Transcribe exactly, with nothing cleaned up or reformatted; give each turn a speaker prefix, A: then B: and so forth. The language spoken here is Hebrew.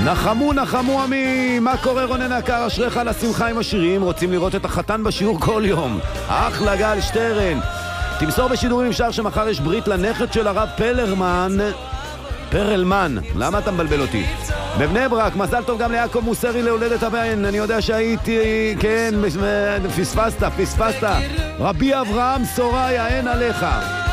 A: נחמו נחמו עמי, מה קורה רונן היקר? אשריך על השמחה עם השירים, רוצים לראות את החתן בשיעור כל יום. אחלה גל שטרן. תמסור בשידורים אפשר שמחר יש ברית לנכד של הרב פלרמן פרלמן, למה אתה מבלבל אותי? בבני ברק, מזל טוב גם ליעקב מוסרי להולדת הבן, אני יודע שהייתי, כן, פספסת, פספסת. רבי אברהם סוריה, אין עליך.